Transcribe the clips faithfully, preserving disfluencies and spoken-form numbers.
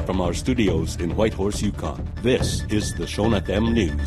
From our studios in Whitehorse, Yukon, this is the Shone F M News.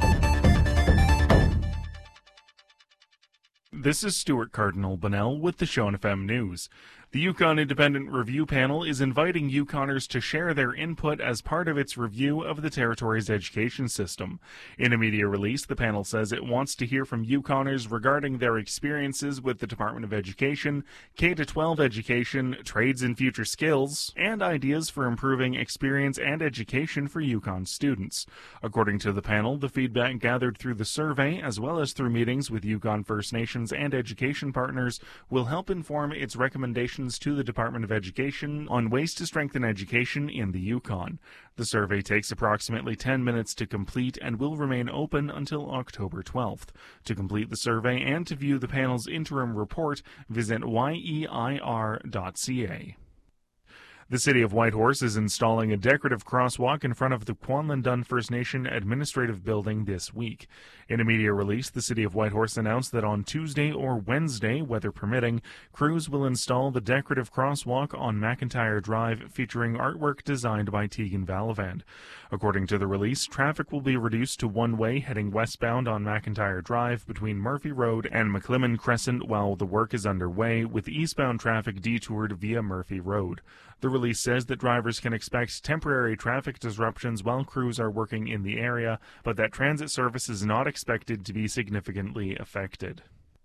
This is Stuart Cardinal Bunnell with the Shone F M News. The Yukon Independent Review Panel is inviting Yukoners to share their input as part of its review of the territory's education system. In a media release, the panel says it wants to hear from Yukoners regarding their experiences with the Department of Education, K through twelve education, trades and future skills, and ideas for improving experience and education for Yukon students. According to the panel, the feedback gathered through the survey, as well as through meetings with Yukon First Nations and education partners, will help inform its recommendations to the Department of Education on ways to strengthen education in the Yukon. The survey takes approximately ten minutes to complete and will remain open until October twelfth. To complete the survey and to view the panel's interim report, visit y e i r dot c a. The City of Whitehorse is installing a decorative crosswalk in front of the Kwanlin Dun First Nation Administrative Building this week. In a media release, the City of Whitehorse announced that on Tuesday or Wednesday, weather permitting, crews will install the decorative crosswalk on McIntyre Drive featuring artwork designed by Tegan Valavand. According to the release, traffic will be reduced to one way heading westbound on McIntyre Drive between Murphy Road and McClimmon Crescent while the work is underway, with eastbound traffic detoured via Murphy Road. The release says that drivers can expect temporary traffic disruptions while crews are working in the area, but that transit service is not expected to be significantly affected.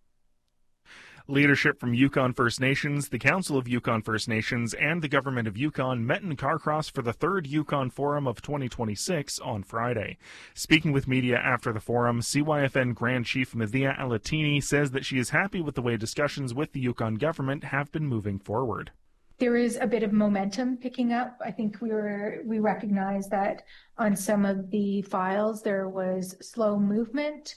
Leadership from Yukon First Nations, the Council of Yukon First Nations, and the Government of Yukon met in Carcross for the third Yukon Forum of twenty twenty-six on Friday. Speaking with media after the forum, C Y F N Grand Chief Mithia Alatini says that she is happy with the way discussions with the Yukon government have been moving forward. There is a bit of momentum picking up. I think we were we recognize that on some of the files there was slow movement,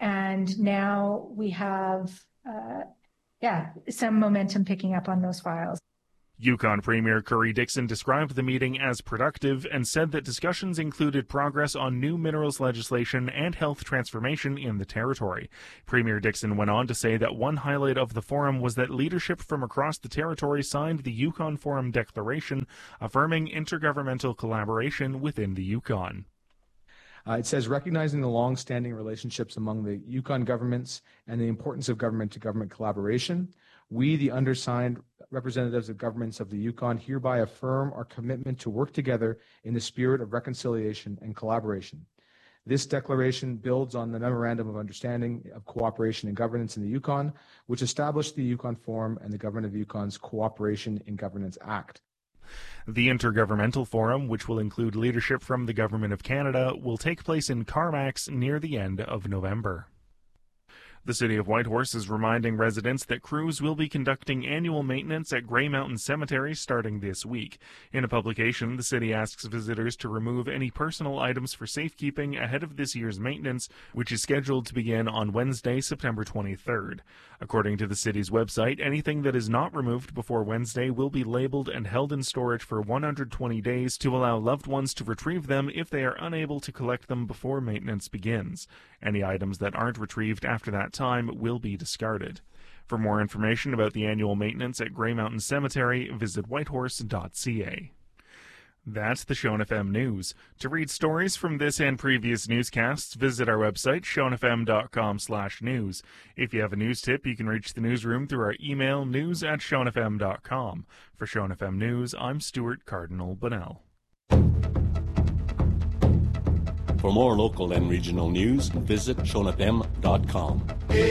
and now we have uh, yeah some momentum picking up on those files. Yukon Premier Currie Dixon described the meeting as productive and said that discussions included progress on new minerals legislation and health transformation in the territory. Premier Dixon went on to say that one highlight of the forum was that leadership from across the territory signed the Yukon Forum Declaration, affirming intergovernmental collaboration within the Yukon. Uh, it says, recognizing the long-standing relationships among the Yukon governments and the importance of government-to-government collaboration, we, the undersigned representatives of governments of the Yukon, hereby affirm our commitment to work together in the spirit of reconciliation and collaboration. This declaration builds on the Memorandum of Understanding of Cooperation and Governance in the Yukon, which established the Yukon Forum and the Government of Yukon's Cooperation in Governance Act. The Intergovernmental Forum, which will include leadership from the Government of Canada, will take place in Carmacks near the end of November. The City of Whitehorse is reminding residents that crews will be conducting annual maintenance at Grey Mountain Cemetery starting this week. In a publication, the city asks visitors to remove any personal items for safekeeping ahead of this year's maintenance, which is scheduled to begin on Wednesday, September twenty-third. According to the city's website, anything that is not removed before Wednesday will be labeled and held in storage for one hundred twenty days to allow loved ones to retrieve them if they are unable to collect them before maintenance begins. Any items that aren't retrieved after that time will be discarded. For more information about the annual maintenance at Grey Mountain Cemetery, visit whitehorse dot c a. That's the Shone F M News. To read stories from this and previous newscasts, visit our website, shone f m dot com slash news. If you have a news tip, you can reach the newsroom through our email, news at shone f m dot com. For Shone F M News, I'm Stuart Cardinal Bunnell. For more local and regional news, visit shone f m dot com.